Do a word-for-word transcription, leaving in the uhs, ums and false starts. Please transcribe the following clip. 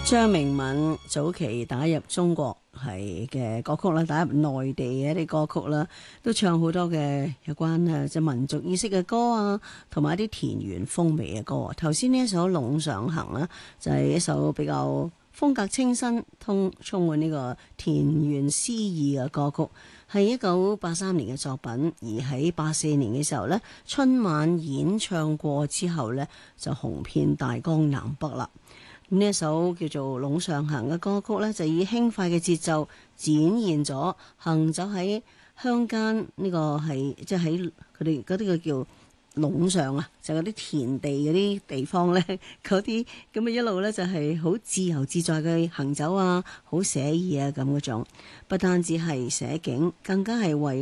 張明敏早期打入中國係嘅歌曲啦，打入內地嘅一啲歌曲啦，都唱好多嘅有關誒即係民族意識嘅歌啊，同埋一啲田園風味嘅歌。頭先呢一首《隴上行》呢，就係、是、一首比較風格清新、通充滿呢個田園詩意嘅歌曲，係一九八三年嘅作品。而喺八四年嘅時候呢，春晚演唱過之後呢，就紅遍大江南北啦。呢一首叫做《隴上行》嘅歌曲呢，就以輕快嘅節奏展現咗行走喺鄉間呢個係即係喺佢哋嗰啲嘅叫隴上啊，就嗰啲田地嗰啲地方呢，嗰啲咁啊一路呢，就係好自由自在嘅行走啊，好寫意啊咁嗰種，不單止係寫景，更加係為